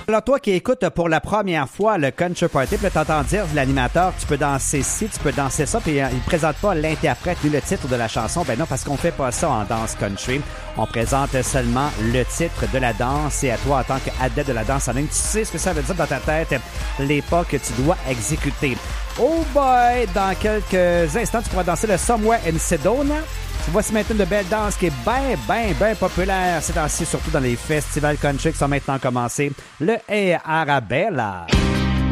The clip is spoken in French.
Alors toi qui écoutes pour la première fois le Country Party, puis là t'entends dire l'animateur, tu peux danser ci, tu peux danser ça, puis il présente pas l'interprète ni le titre de la chanson. Ben non, parce qu'on fait pas ça en danse country. On présente seulement le titre de la danse et à toi en tant qu'adepte de la danse en ligne, tu sais ce que ça veut dire dans ta tête, les pas que tu dois exécuter. Oh boy, dans quelques instants, tu pourras danser le Somewhere in Sedona. Voici maintenant de belles danses qui est bien populaire ces temps-ci, surtout dans les festivals country qui sont maintenant commencés. Le Hey Arabella.